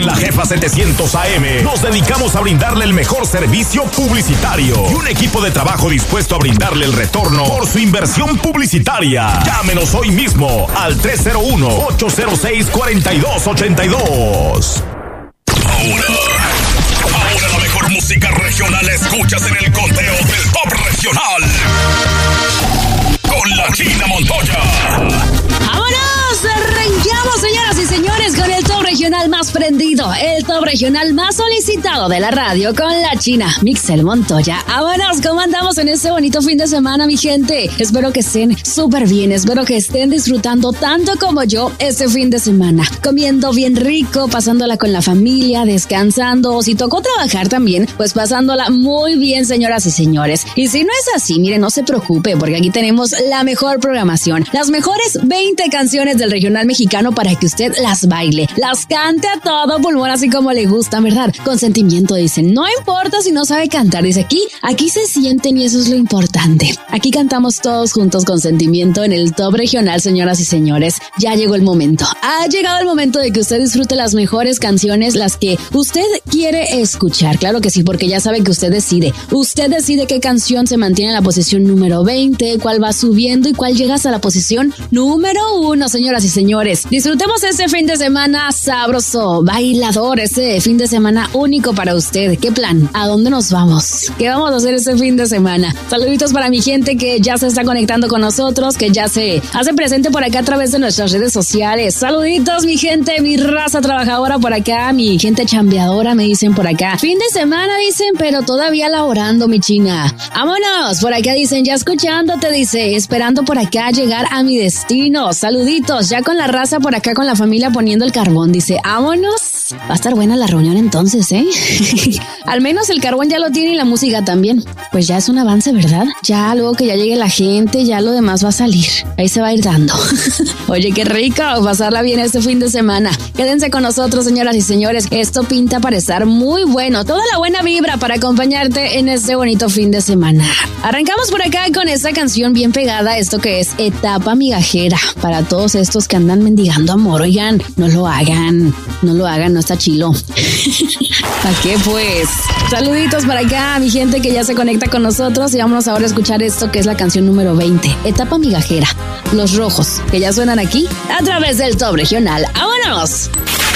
En la Jefa 700 AM nos dedicamos a brindarle el mejor servicio publicitario y un equipo de trabajo dispuesto a brindarle el retorno por su inversión publicitaria. Llámenos hoy mismo al 301-806-4282. Ahora la mejor música regional la escuchas en el conteo del Top Regional. Con la China Montoya. ¡Vámonos! Arranqueamos, señoras y señores, con el Top Regional más prendido, el Top Regional más solicitado de la radio, con la China Mixel Montoya. ¡Vámonos! ¿Cómo andamos en este bonito fin de semana, mi gente? Espero que estén súper bien, espero que estén disfrutando tanto como yo este fin de semana. Comiendo bien rico, pasándola con la familia, descansando, o si tocó trabajar también, pues pasándola muy bien, señoras y señores. Y si no es así, miren, no se preocupe, porque aquí tenemos la mejor programación, las mejores 20 canciones del regional mexicano para que usted las baile, las cante a todo pulmón, así como le gustan, ¿verdad? Con sentimiento, dicen. No importa si no sabe cantar, dice, aquí se sienten y eso es lo importante. Aquí cantamos todos juntos con sentimiento en el Top Regional, señoras y señores. Ya llegó el momento. Ha llegado el momento de que usted disfrute las mejores canciones, las que usted quiere escuchar. Claro que sí, porque ya sabe que usted decide. Usted decide qué canción se mantiene en la posición número 20, cuál va subiendo y cuál llega hasta la posición número 1, señoras y señores. Disfrutemos este fin de semana sabroso, bailador, este fin de semana único para usted. ¿Qué plan? ¿A dónde nos vamos? ¿Qué vamos a hacer este fin de semana? Saluditos para mi gente que ya se está conectando con nosotros, que ya se hace presente por acá a través de nuestras redes sociales. Saluditos, mi gente, mi raza trabajadora por acá, mi gente chambeadora, me dicen por acá. Fin de semana, dicen, pero todavía laborando, mi China. Vámonos, por acá dicen, ya escuchándote, dice, esperando por acá llegar a mi destino. Saluditos, ya con la raza por acá, con la familia poniendo el carbón, dice, vámonos. Va a estar buena la reunión entonces, ¿eh? Al menos el carbón ya lo tiene y la música también. Pues ya es un avance, ¿verdad? Ya luego que ya llegue la gente, ya lo demás va a salir. Ahí se va a ir dando. Oye, qué rico pasarla bien este fin de semana. Quédense con nosotros, señoras y señores. Esto pinta para estar muy bueno. Toda la buena vibra para acompañarte en este bonito fin de semana. Arrancamos por acá con esta canción bien pegada, esto que es Etapa Migajera. Para todos estos que andan mendigando amor, oigan, no lo hagan, no está chilo. ¿Para qué pues? Saluditos para acá, mi gente que ya se conecta con nosotros, y vámonos ahora a escuchar esto que es la canción número 20, Etapa Migajera, Los Rojos, que ya suenan aquí a través del Top Regional. ¡Vámonos!